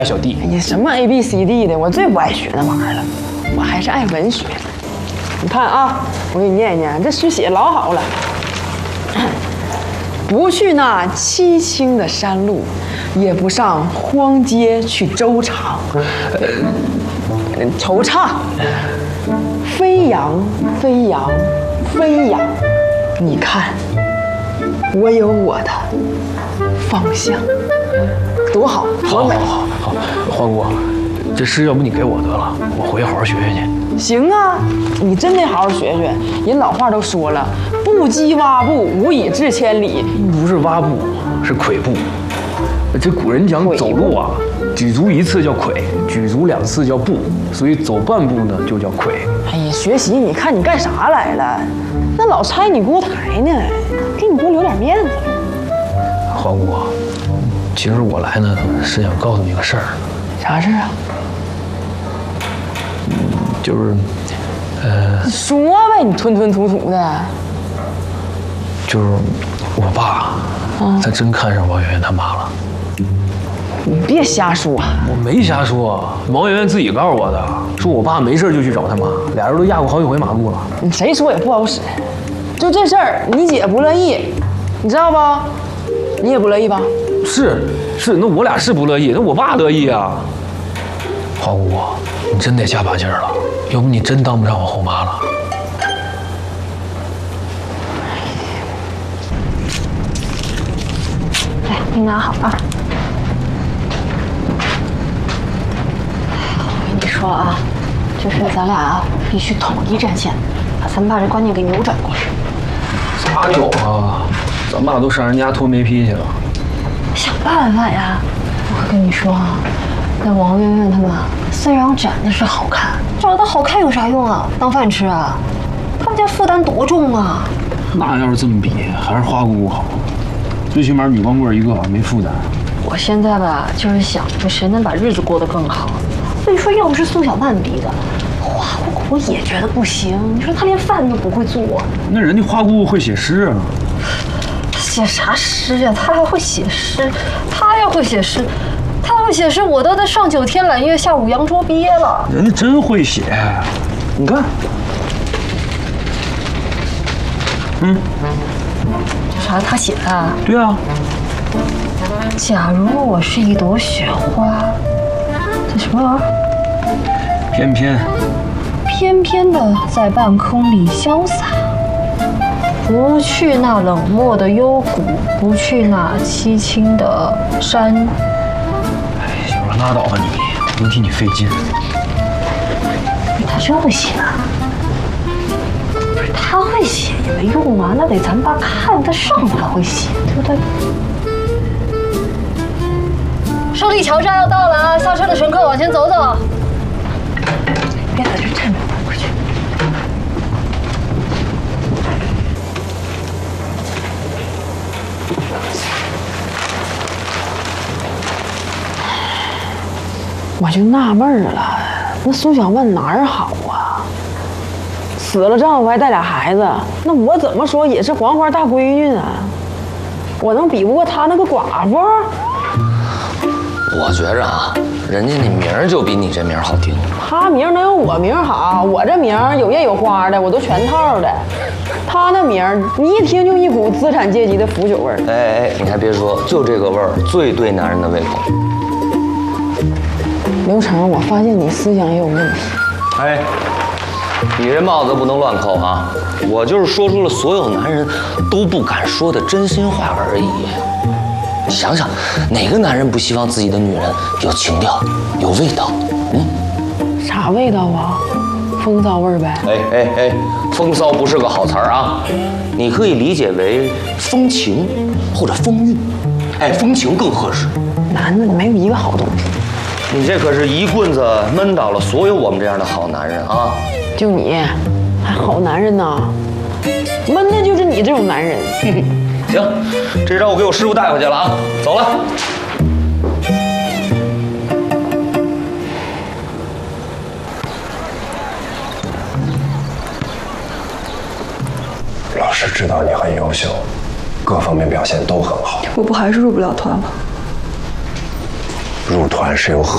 小弟。 哎呀，什么 ABCD 的，我最不爱学那玩意儿了，我还是爱文学。你看啊，我给你念一念，这诗写老好了。不去那凄清的山路，也不上荒街去周长。惆怅。飞扬，飞扬，飞扬。你看，我有我的方向，多好，多美！ 好，花姑，这诗要不你给我得了，我回去好好学学去。 行啊，你真得好好学学。人老话都说了，不积蛙步，无以至千里。 不是蛙步，是跬步。这古人讲走路啊，举足一次叫跬，举足2次叫步，所以走半步呢就叫跬。 哎呀，学习，你看你干啥来了？那老拆你锅台呢，给你多留点面子。 花姑，其实我来呢是想告诉你个事儿。 啥事啊？ 就是， 你说呗，你吞吞吐吐的。 就是我爸，他真看上王媛媛他妈了。 你别瞎说。 我没瞎说，王媛媛自己告诉我的，说我爸没事就去找他妈，俩人都压过好几回马路了。 你谁说也不好使。就这事儿，你姐不乐意，你知道不？你也不乐意吧？ 是，那我俩是不乐意，那我爸乐意啊。花姑，你真得加把劲儿了，要不你真当不上我后妈了。 来，你拿好啊。我跟你说啊，就是咱俩啊必须统一战线，把咱爸这观念给扭转过来。 咋扭啊？咱爸都上人家脱煤坯去了。 想办法呀！我跟你说啊，那王媛媛他们虽然长得是好看，长得好看有啥用啊？当饭吃啊？他们家负担多重啊！ 那要是这么比，还是花姑好，最起码女光棍一个，没负担。 我现在吧，就是想着谁能把日子过得更好。所以说，要不是宋小曼逼的，花姑也觉得不行。你说她连饭都不会做， 那人家花姑会写诗啊。 写啥诗呀？她还会写诗？她要会写诗，她会写诗，我都在上9天揽月，下5扬州毕业了。 人家真会写，你看， 这啥？她写的？ 对啊。 假如我是一朵雪花，这什么玩意儿？翩翩的在半空里潇洒。不去那冷漠的幽谷，不去那凄清的山。 哎，行了，拉倒吧你，能替你费劲。 他真会写啊！不是他会写也没用啊，那得咱爸看得上他会写，对不对？胜利桥站要到了啊！下车的乘客往前走走。别在这站着，快去。 我就纳闷了，那苏小曼哪儿好啊？死了丈夫还带俩孩子，那我怎么说也是黄花大闺女啊！我能比不过她那个寡妇？ 我觉着啊，人家那名儿就比你这名儿好听。 她名儿能有我名儿好？我这名儿有叶有花的，我都全套的。她那名儿，你一听就一股资产阶级的腐朽味儿。 哎，你还别说，就这个味儿最对男人的胃口。 刘成，我发现你思想也有问题。 哎，你这帽子不能乱扣啊！我就是说出了所有男人都不敢说的真心话而已。你想想，哪个男人不希望自己的女人有情调、有味道？ 啥味道啊？风骚味儿呗。 哎，风骚不是个好词儿啊，你可以理解为风情或者风韵。哎，风情更合适。 男的没有一个好东西。 你这可是一棍子闷倒了所有我们这样的好男人啊！ 就你，还好男人呢？闷的就是你这种男人。 行，这招我给我师傅带回去了啊！走了。 老师知道你很优秀，各方面表现都很好。 我不还是入不了团吗？ 入团是有